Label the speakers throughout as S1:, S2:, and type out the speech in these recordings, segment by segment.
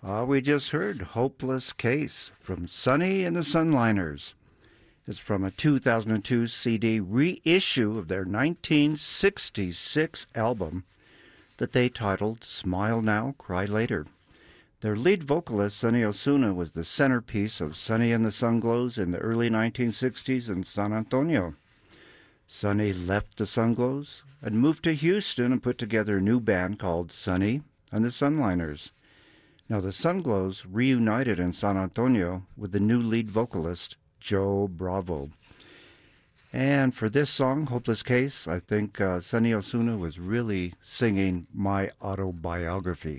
S1: We just heard Hopeless Case from Sonny and the Sunliners. It's from a 2002 CD reissue of their 1966 album that they titled Smile Now, Cry Later. Their lead vocalist, Sonny Osuna, was the centerpiece of Sonny and the Sunglows in the early 1960s in San Antonio. Sonny left the Sunglows and moved to Houston and put together a new band called Sonny and the Sunliners. Now, the Sunglows reunited in San Antonio with the new lead vocalist, Joe Bravo. And for this song, Hopeless Case, I think Sonny Osuna was really singing my autobiography.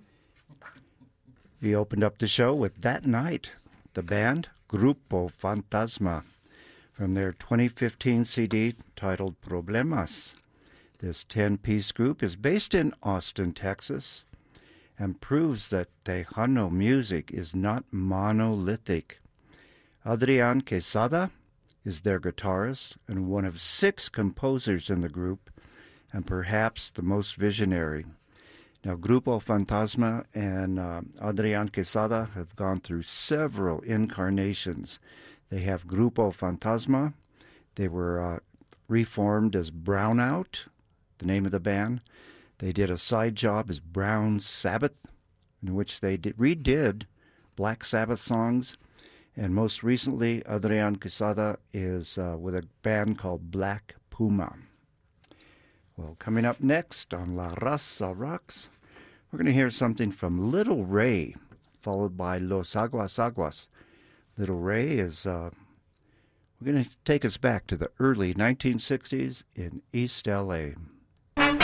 S1: We opened up the show with That Night, the band Grupo Fantasma, from their 2015 CD titled Problemas. This 10-piece group is based in Austin, Texas, and proves that Tejano music is not monolithic. Adrian Quesada is their guitarist and one of 6 composers in the group, and perhaps the most visionary. Now, Grupo Fantasma and Adrian Quesada have gone through several incarnations. They have Grupo Fantasma. They were reformed as Brownout, the name of the band. They did a side job as Brown Sabbath, in which they redid Black Sabbath songs. And most recently, Adrian Quesada is with a band called Black Puma. Well, coming up next on La Raza Rocks, we're going to hear something from Little Ray, followed by Los Aguas Aguas. Little Ray is we're going to take us back to the early 1960s in East L.A.